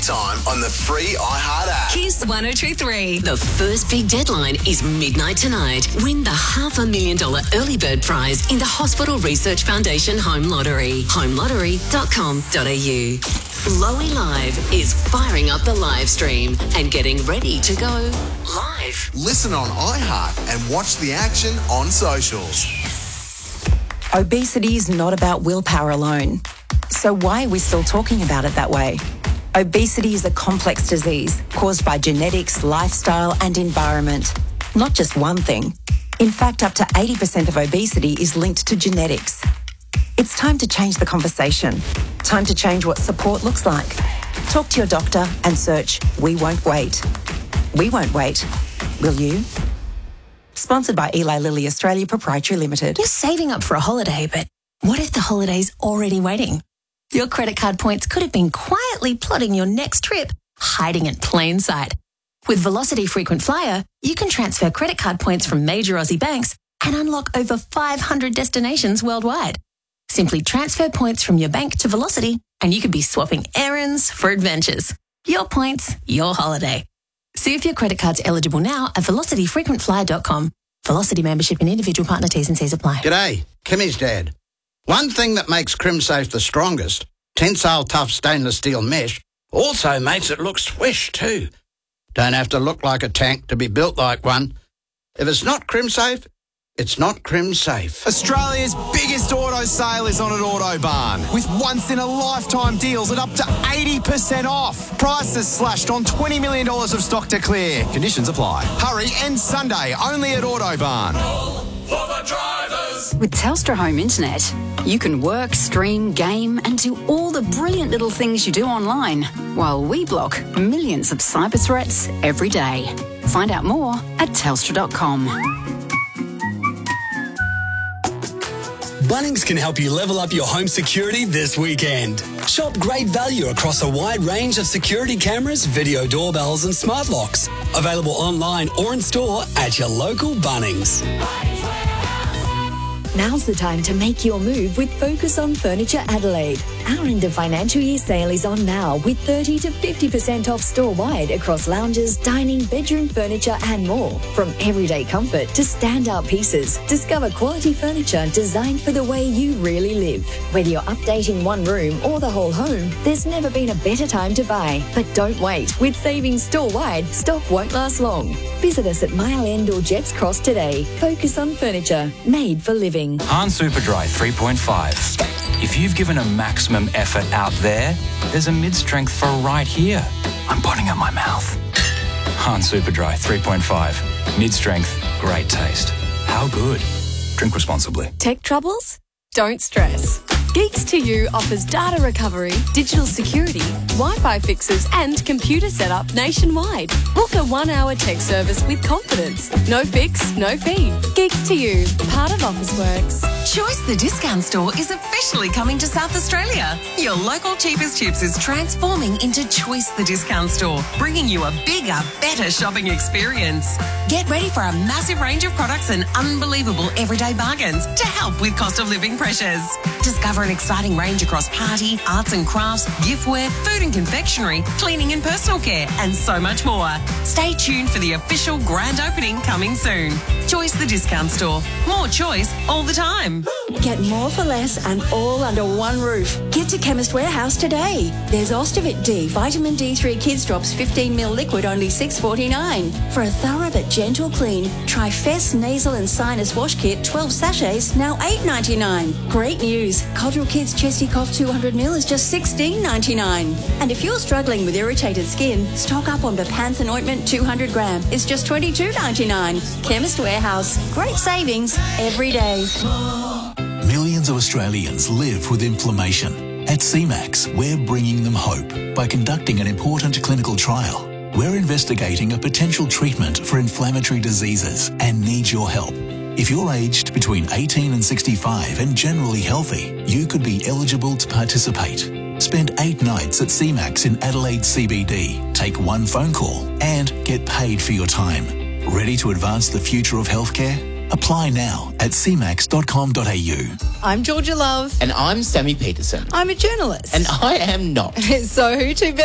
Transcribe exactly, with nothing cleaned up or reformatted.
anytime on the free iHeart app. Kiss one oh two three. The first big deadline is midnight tonight. Win the half a million dollar early bird prize in the Hospital Research Foundation Home Lottery. home lottery dot com dot a u. Lowy Live is firing up the live stream and getting ready to go live. Listen on iHeart and watch the action on socials. Obesity is not about willpower alone. So why are we still talking about it that way? Obesity is a complex disease caused by genetics, lifestyle and environment. Not just one thing. In fact, up to eighty percent of obesity is linked to genetics. It's time to change the conversation. Time to change what support looks like. Talk to your doctor and search We Won't Wait. We won't wait. Will you? Sponsored by Eli Lilly Australia Proprietary Limited. You're saving up for a holiday, but what if the holiday's already waiting? Your credit card points could have been quietly plotting your next trip, hiding in plain sight. With Velocity Frequent Flyer, you can transfer credit card points from major Aussie banks and unlock over five hundred destinations worldwide. Simply transfer points from your bank to Velocity and you could be swapping errands for adventures. Your points, your holiday. See if your credit card's eligible now at velocity frequent flyer dot com. Velocity membership and individual partner T's and C's apply. G'day, Kimmy's dad. One thing that makes CrimSafe the strongest, tensile tough stainless steel mesh, also makes it look swish too. Don't have to look like a tank to be built like one. If it's not CrimSafe, it's not CrimSafe. Australia's biggest auto sale is on at Autobarn, with once-in-a-lifetime deals at up to eighty percent off. Prices slashed on twenty million dollars of stock to clear. Conditions apply. Hurry, and Sunday only at Autobarn. For the drivers. With Telstra Home Internet, you can work, stream, game and do all the brilliant little things you do online, while we block millions of cyber threats every day. Find out more at telstra dot com. Bunnings can help you level up your home security this weekend. Shop great value across a wide range of security cameras, video doorbells and smart locks. Available online or in store at your local Bunnings. Now's the time to make your move with Focus on Furniture Adelaide. Our end of financial year sale is on now with thirty to fifty percent off store-wide across lounges, dining, bedroom furniture and more. From everyday comfort to stand-out pieces, discover quality furniture designed for the way you really live. Whether you're updating one room or the whole home, there's never been a better time to buy. But don't wait. With savings store-wide, stock won't last long. Visit us at Mile End or Jetts Cross today. Focus on Furniture, made for living. Hahn Superdry three point five. If you've given a maximum effort out there, there's a mid-strength for right here. I'm putting in my mouth. Hahn Superdry three point five. Mid-strength, great taste. How good? Drink responsibly. Tech troubles? Don't stress. Geeks to You offers data recovery, digital security, Wi-Fi fixes and computer setup nationwide. Book a one-hour tech service with confidence. No fix, no fee. Geeks to You, part of Officeworks. Choice the Discount Store is officially coming to South Australia. Your local cheapest chips is transforming into Choice the Discount Store, bringing you a bigger, better shopping experience. Get ready for a massive range of products and unbelievable everyday bargains to help with cost of living pressures. Discover an exciting range across party, arts and crafts, giftware, food and confectionery, cleaning and personal care, and so much more. Stay tuned for the official grand opening coming soon. Choice the Discount Store. More choice all the time. Get more for less and all under one roof. Get to Chemist Warehouse today. There's Ostivit D, Vitamin D three Kids Drops fifteen milliliter liquid, only six forty-nine. For a thorough but gentle clean, try Fess Nasal and Sinus Wash Kit twelve sachets, now eight ninety-nine. Great news. Codral Kids Chesty Cough two hundred milliliters is just sixteen ninety-nine. And if you're struggling with irritated skin, stock up on Bepanthen Ointment two hundred gram. It's just twenty-two ninety-nine. Chemist Warehouse. Great savings every day. Millions of Australians live with inflammation. At C MAX, we're bringing them hope by conducting an important clinical trial. We're investigating a potential treatment for inflammatory diseases and need your help. If you're aged between eighteen and sixty-five and generally healthy, you could be eligible to participate. Spend eight nights at C MAX in Adelaide C B D, take one phone call and get paid for your time. Ready to advance the future of healthcare? Apply now at c max dot com dot a u. I'm Georgia Love. And I'm Sammy Peterson. I'm a journalist. And I am not. So who to